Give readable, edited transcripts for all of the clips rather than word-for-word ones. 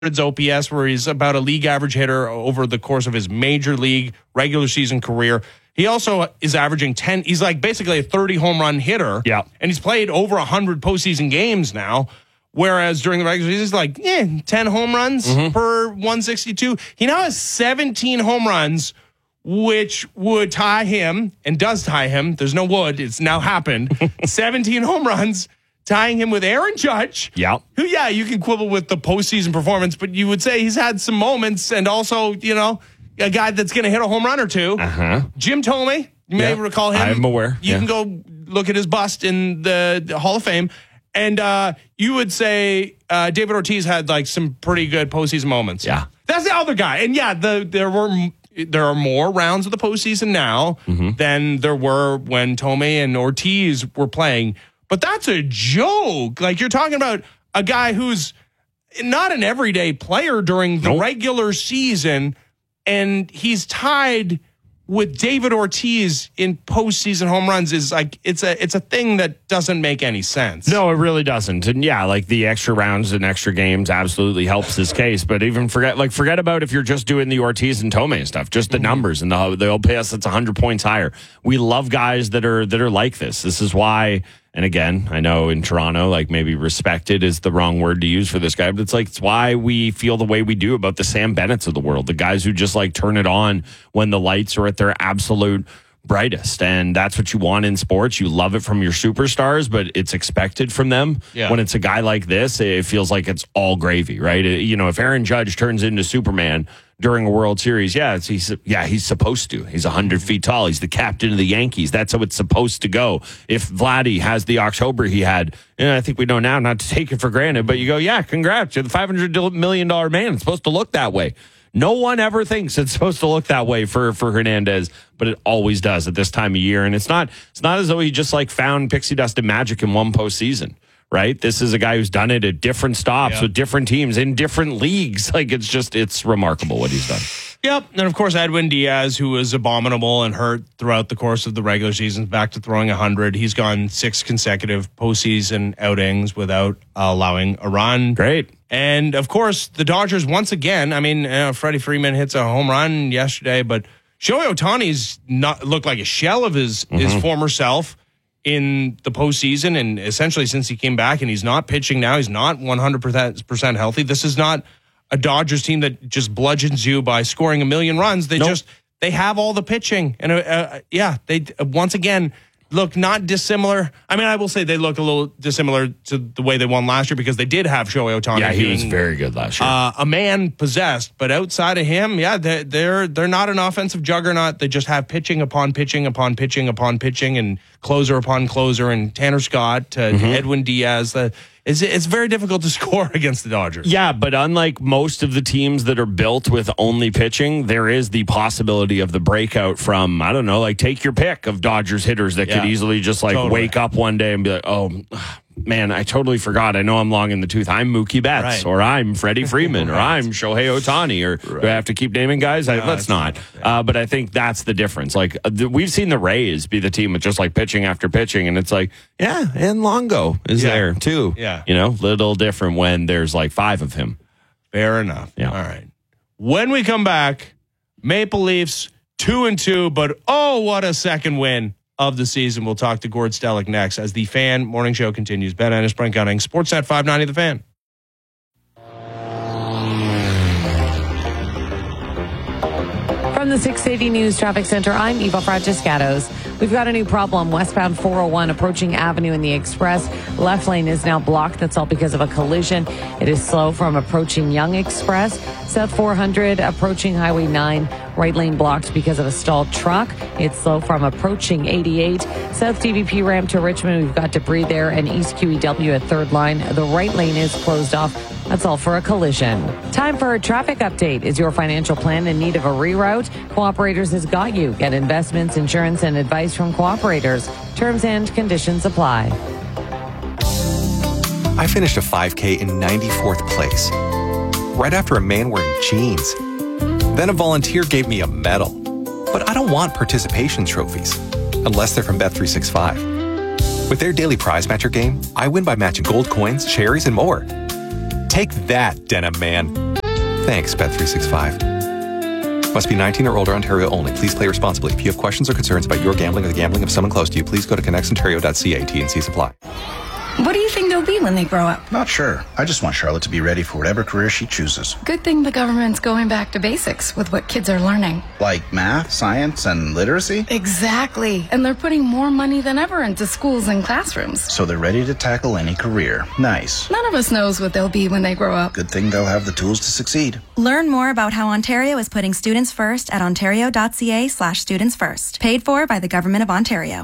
OPS, where he's about a league average hitter over the course of his major league regular season career. He also is averaging 10. He's like basically a 30 home run hitter. Yeah. And he's played over 100 postseason games now. Whereas during the regular season, he's like 10 home runs per 162. He now has 17 home runs, which would tie him and does tie him. There's no would. It's now happened. 17 home runs. Tying him with Aaron Judge, who, you can quibble with the postseason performance, but you would say he's had some moments, and also, a guy that's going to hit a home run or two. Jim Thome, you may recall him. I'm aware. You can go look at his bust in the Hall of Fame, and you would say David Ortiz had like some pretty good postseason moments. Yeah, that's the other guy, and there are more rounds of the postseason now than there were when Thome and Ortiz were playing. But that's a joke. Like, you're talking about a guy who's not an everyday player during the regular season, and he's tied with David Ortiz in postseason home runs. Is like it's a thing that doesn't make any sense. No, it really doesn't. And like the extra rounds and extra games absolutely helps this case. But even forget about if you're just doing the Ortiz and Thome stuff, just the numbers and the OPS that's 100 points higher. We love guys that are like this. This is why. And again, I know in Toronto, like maybe respected is the wrong word to use for this guy, but it's why we feel the way we do about the Sam Bennett's of the world, the guys who just like turn it on when the lights are at their absolute brightest. And that's what you want in sports. You love it from your superstars, but it's expected from them. Yeah. When it's a guy like this, it feels like it's all gravy, right? If Aaron Judge turns into Superman during a World Series, he's supposed to. He's 100 feet tall. He's the captain of the Yankees. That's how it's supposed to go. If Vladdy has the October he had, I think we know now not to take it for granted, but you go, congrats. You're the $500 million man. It's supposed to look that way. No one ever thinks it's supposed to look that way for Hernandez, but it always does at this time of year. And it's not as though he just like found pixie dust and magic in one postseason. Right? This is a guy who's done it at different stops with different teams in different leagues. Like, it's remarkable what he's done. Yep. And of course, Edwin Diaz, who was abominable and hurt throughout the course of the regular season, back to throwing 100. He's gone 6 consecutive postseason outings without allowing a run. Great. And of course, the Dodgers, once again, Freddie Freeman hits a home run yesterday, but Shohei Ohtani's not looked like a shell of his former self in the postseason, and essentially since he came back, and he's not pitching now. He's not 100% healthy. This is not a Dodgers team that just bludgeons you by scoring a million runs. They have all the pitching, and they once again look not dissimilar. I will say they look a little dissimilar to the way they won last year because they did have Shohei Ohtani. Yeah, he was very good last year. A man possessed, but outside of him, they're not an offensive juggernaut. They just have pitching upon pitching upon pitching upon pitching, and closer upon closer, and Tanner Scott to Edwin Diaz. It's very difficult to score against the Dodgers. Yeah, but unlike most of the teams that are built with only pitching, there is the possibility of the breakout from, I don't know, like take your pick of Dodgers hitters that could easily just wake up one day and be like, oh, man, I totally forgot. I know I'm long in the tooth. I'm Mookie Betts, or I'm Freddie Freeman, or I'm Shohei Ohtani, or do I have to keep naming guys? Let's not. But I think that's the difference. Like we've seen the Rays be the team with just like pitching after pitching, and it's like, and Longo is there too. Yeah. Little different when there's like 5 of him. Fair enough. Yeah. All right. When we come back, Maple Leafs 2-2, but what a second win of the season. We'll talk to Gord Stellick next as the Fan Morning Show continues. Ben Ennis, Brent Gunning, Sportsnet 590 The Fan. From the 680 News Traffic Center, I'm Eva Francescatos. We've got a new problem. Westbound 401 approaching Avenue in the Express. Left lane is now blocked. That's all because of a collision. It is slow from approaching Young Express. South 400 approaching Highway 9. Right lane blocked because of a stalled truck. It's slow from approaching 88. South DVP ramp to Richmond. We've got debris there. And East QEW at third line. The right lane is closed off. That's all for a collision. Time for a traffic update. Is your financial plan in need of a reroute? Cooperators has got you. Get investments, insurance, and advice from Cooperators. Terms and conditions apply. I finished a 5K in 94th place, right after a man wearing jeans. Then a volunteer gave me a medal. But I don't want participation trophies, unless they're from Bet365. With their daily prize matcher game, I win by matching gold coins, cherries, and more. Take that, Denim Man. Thanks, Bet365. Must be 19 or older, Ontario only. Please play responsibly. If you have questions or concerns about your gambling or the gambling of someone close to you, please go to connectsontario.ca. T&Cs apply. What do you think they'll be when they grow up? Not sure. I just want Charlotte to be ready for whatever career she chooses. Good thing the government's going back to basics with what kids are learning. Like math, science, and literacy? Exactly. And they're putting more money than ever into schools and classrooms. So they're ready to tackle any career. Nice. None of us knows what they'll be when they grow up. Good thing they'll have the tools to succeed. Learn more about how Ontario is putting students first at ontario.ca/students first. Paid for by the Government of Ontario.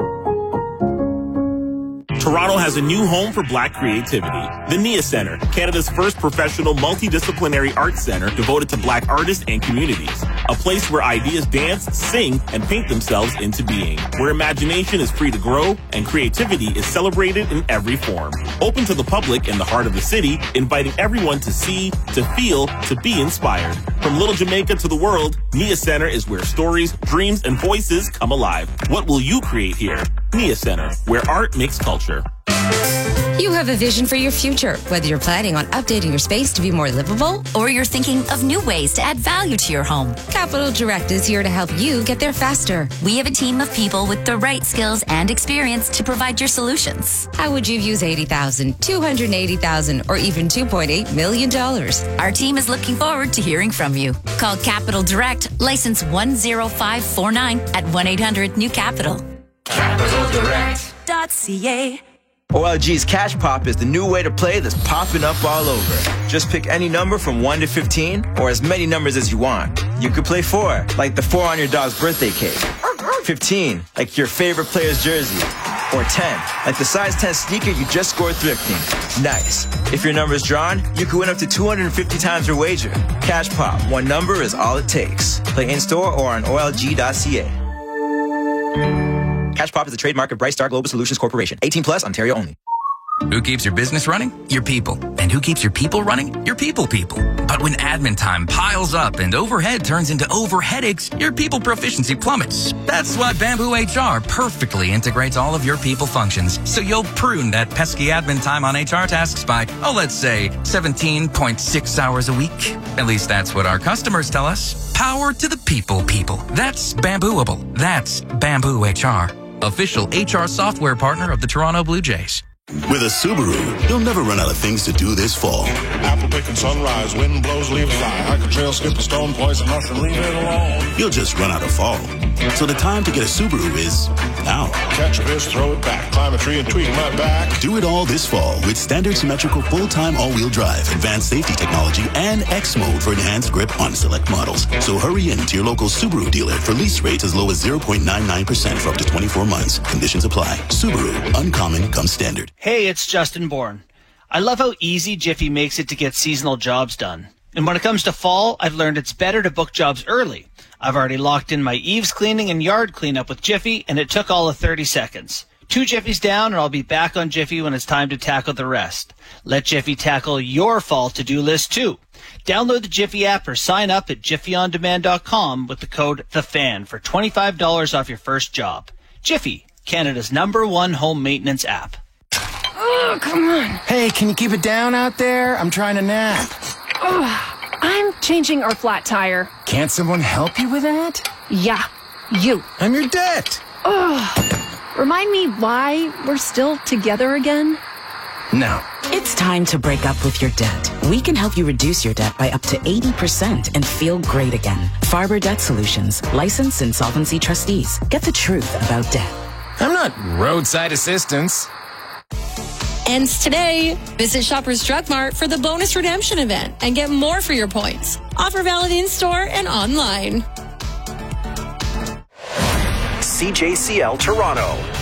Toronto has a new home for Black creativity. The NIA Centre, Canada's first professional multidisciplinary arts centre devoted to Black artists and communities. A place where ideas dance, sing, and paint themselves into being. Where imagination is free to grow and creativity is celebrated in every form. Open to the public in the heart of the city, inviting everyone to see, to feel, to be inspired. From Little Jamaica to the world, NIA Centre is where stories, dreams, and voices come alive. What will you create here? NIA Centre, where art makes culture. You have a vision for your future, whether you're planning on updating your space to be more livable or you're thinking of new ways to add value to your home. Capital Direct is here to help you get there faster. We have a team of people with the right skills and experience to provide your solutions. How would you use $80,000, $280,000, or even $2.8 million? Our team is looking forward to hearing from you. Call Capital Direct, license 10549 at 1-800-NEW-CAPITAL. CapitalDirect.ca. OLG's Cash Pop is the new way to play that's popping up all over. Just pick any number from 1 to 15 or as many numbers as you want. You could play 4, like the 4 on your dog's birthday cake. 15, like your favorite player's jersey. Or 10, like the size 10 sneaker you just scored thrifting. Nice. If your number is drawn, you could win up to 250 times your wager. Cash Pop, one number is all it takes. Play in-store or on OLG.ca. Cash Pop is a trademark of Bright Star Global Solutions Corporation. 18 plus, Ontario only. Who keeps your business running? Your people. And who keeps your people running? Your people. But when admin time piles up and overhead turns into overheadaches, your people proficiency plummets. That's why Bamboo HR perfectly integrates all of your people functions. So you'll prune that pesky admin time on HR tasks by, let's say, 17.6 hours a week. At least that's what our customers tell us. Power to the people. That's Bambooable. That's Bamboo HR. Official HR software partner of the Toronto Blue Jays. With a Subaru, you'll never run out of things to do this fall. Apple picking sunrise, wind blows, leaves fly. Hike a trail, skip a stone, poison mushroom, leave it alone. You'll just run out of fall. So the time to get a Subaru is now. Catch a fish, throw it back, climb a tree and tweak my back. Do it all this fall with standard symmetrical full-time all-wheel drive, advanced safety technology, and X mode for enhanced grip on select models. So hurry in to your local Subaru dealer for lease rates as low as 0.99% for up to 24 months. Conditions apply. Subaru, uncommon comes standard. Hey, it's Justin Bourne. I love how easy Jiffy makes it to get seasonal jobs done. And when it comes to fall, I've learned it's better to book jobs early. I've already locked in my eaves cleaning and yard cleanup with Jiffy, and it took all of 30 seconds. 2 Jiffys down, and I'll be back on Jiffy when it's time to tackle the rest. Let Jiffy tackle your fall to-do list, too. Download the Jiffy app or sign up at jiffyondemand.com with the code THEFAN for $25 off your first job. Jiffy, Canada's #1 home maintenance app. Oh, come on. Hey, can you keep it down out there? I'm trying to nap. Oh, I'm changing our flat tire. Can't someone help you with that? Yeah, you. I'm your debt. Oh, remind me why we're still together again? No. It's time to break up with your debt. We can help you reduce your debt by up to 80% and feel great again. Farber Debt Solutions, licensed insolvency trustees. Get the truth about debt. I'm not roadside assistance. Ends today. Visit Shoppers Drug Mart for the bonus redemption event and get more for your points. Offer valid in-store and online. CJCL Toronto.